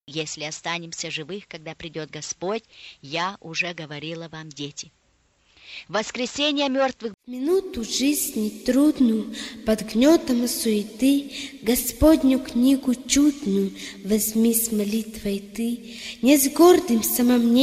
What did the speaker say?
если останемся живых, когда придет Господь, я уже говорила вам, дети. Воскресение мертвых. Минуту жизни трудную, под гнетом суеты, Господню книгу чудную возьми с молитвой ты, не с гордым самомнением,